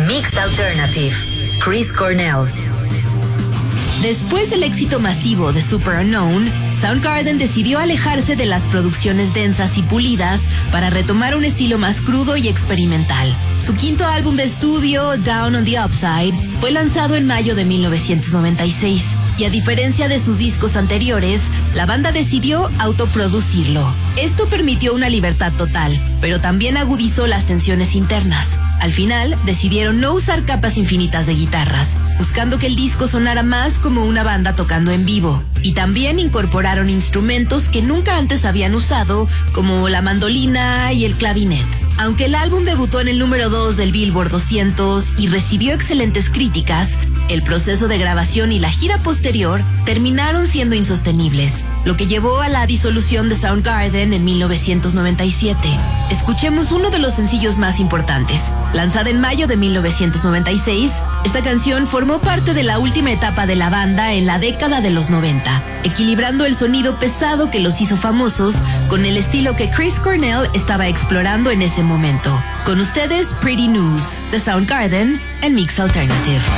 Mix Alternative, Chris Cornell. Después del éxito masivo de Super Unknown, Soundgarden decidió alejarse de las producciones densas y pulidas para retomar un estilo más crudo y experimental. Su quinto álbum de estudio, Down on the Upside, fue lanzado en mayo de 1996, y a diferencia de sus discos anteriores, la banda decidió autoproducirlo. Esto permitió una libertad total, pero también agudizó las tensiones internas. Al final, decidieron no usar capas infinitas de guitarras, buscando que el disco sonara más como una banda tocando en vivo, y también incorporaron instrumentos que nunca antes habían usado, como la mandolina y el clavinet. Aunque el álbum debutó en el número 2 del Billboard 200 y recibió excelentes críticas, el proceso de grabación y la gira posterior terminaron siendo insostenibles, lo que llevó a la disolución de Soundgarden en 1997. Escuchemos uno de los sencillos más importantes. Lanzada en mayo de 1996, esta canción formó parte de la última etapa de la banda en la década de los 90, equilibrando el sonido pesado que los hizo famosos con el estilo que Chris Cornell estaba explorando en ese momento. Con ustedes, Pretty News, de Soundgarden en Mix Alternative.